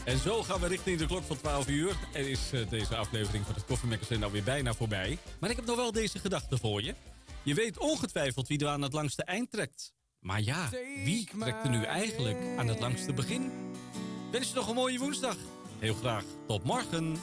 En zo gaan we richting de klok van 12 uur. En is deze aflevering van het Koffiemagazine nou weer bijna voorbij. Maar ik heb nog wel deze gedachte voor je. Je weet ongetwijfeld wie er aan het langste eind trekt. Maar ja, wie trekt er nu eigenlijk aan het langste begin? Wens je nog een mooie woensdag. Heel graag tot morgen.